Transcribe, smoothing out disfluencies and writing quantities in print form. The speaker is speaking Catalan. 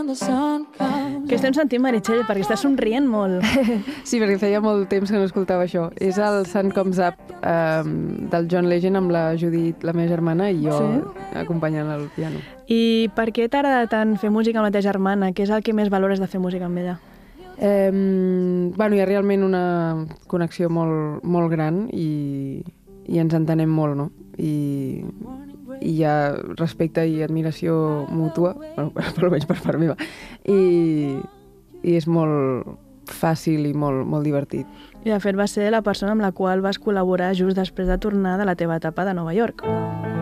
Què estem sentint, Meritxell? Perquè estàs somrient molt. Sí, perquè feia molt temps que no escoltava això. És el Sun Comes Up del John Legend amb la Judit, la meva germana, i jo acompanyant el piano. I per què t'agrada tant fer música amb la teva germana? Què és el que més valores de fer música amb ella? Bueno, hi ha realment una connexió molt gran i ens entenem molt, no? I hi ha respecte i admiració mútua, bueno, almenys per part meva, i és molt fàcil i molt divertit. I de fet va ser la persona amb la qual vas col·laborar just després de tornar de la teva etapa de Nova York.